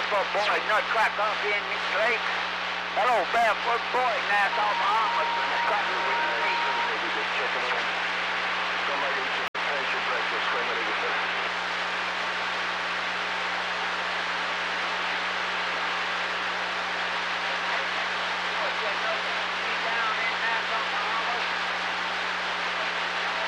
barefoot boy, nutcrack coffee in his sleep. Hello, barefoot boy, Nassau, Bahamas, nutcrack in his sleep. Maybe just checking in. Somebody